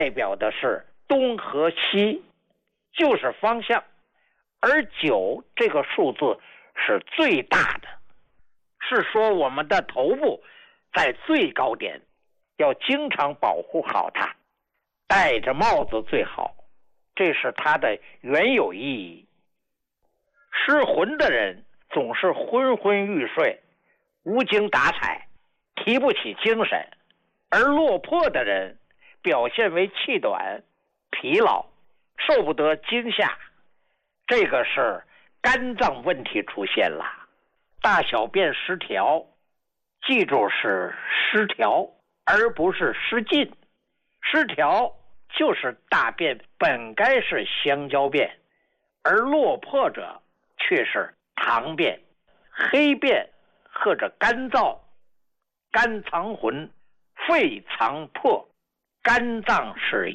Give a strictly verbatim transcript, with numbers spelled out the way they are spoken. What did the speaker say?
代表的是东和西，就是方向。而九这个数字是最大的，是说我们的头部在最高点，要经常保护好它，戴着帽子最好，这是它的原有意义。失魂的人总是昏昏欲睡，无精打采，提不起精神，而落魄的人表现为气短、疲劳，受不得惊吓。这个是肝脏问题出现了，大小便失调，记住是失调，而不是失禁。失调就是大便本该是香蕉便，而落魄者却是糖便、黑便或者干燥。肝藏魂，肺藏魄，肝脏是